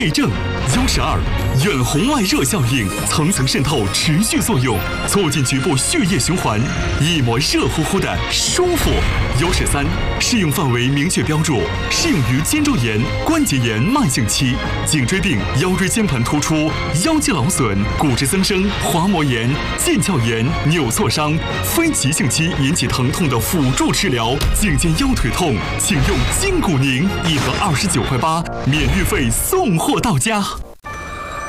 内正，12远红外热效应，层层渗透，持续作用，促进局部血液循环，一抹热乎乎的舒服。13适用范围明确标注，适用于肩周炎、关节炎慢性期、颈椎病、腰椎间盘突出、腰肌劳损、骨质增生、滑膜炎、腱鞘炎、扭挫伤、非急性期引起疼痛的辅助治疗。颈肩腰腿痛，请用筋骨宁，1盒29.8块，免运费送货到家。